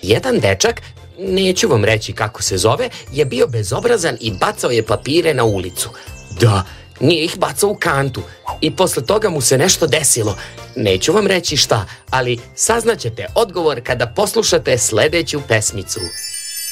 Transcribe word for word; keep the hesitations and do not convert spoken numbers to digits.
Jedan dečak, neću vam reći kako se zove, je bio bezobrazan i bacao je papire na ulicu. Da, nije ih bacao u kantu. I posle toga mu se nešto desilo. Neću vam reći šta, ali saznaćete odgovor kada poslušate sledeću pesmicu.